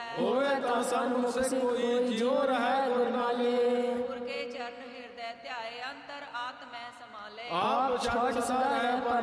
ਹੋਵੇ ਤਾਂ ਸਨਮੁਖ ਕੋਈ ਜੋ ਰਹਿ ਗੁਰ ਨਾਲੇ। ਗੁਰ ਕੇ ਚਰਨ ਹਿਰਦੈ ਧਿਆਏ ਅੰਤਰ ਆਤਮੈ ਸਮਾਲੇ। ਆਪ ਛੱਡ ਸਦਾ ਰਹਿ